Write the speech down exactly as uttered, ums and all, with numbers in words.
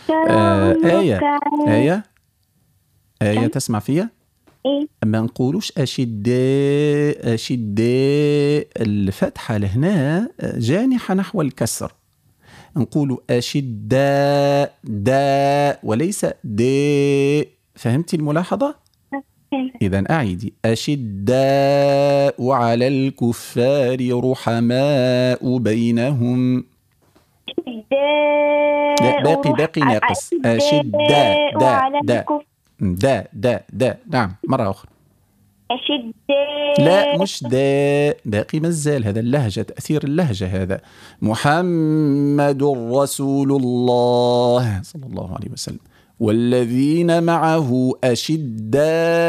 آه تراهم آية ركعا. آية آية نعم. تسمع فيها؟ إيه. ما نقولوش أشداء أشداء، الفتحة لهنا جانحة نحو الكسر، نقول أشداء داء وليس داء. فهمتي الملاحظة؟ إذن أعيدي: أشداء على الكفار رحماء بينهم. لا، أشداء باقي رح باقي ناقص. أشداء أشداء دا على دا الكفر. دا دا دا نعم، مرة أخرى. لا أشداء. مش دا، باقي مازال، هذا اللهجة، تأثير اللهجة هذا. محمد رسول الله صلى الله عليه وسلم والذين معه أشداء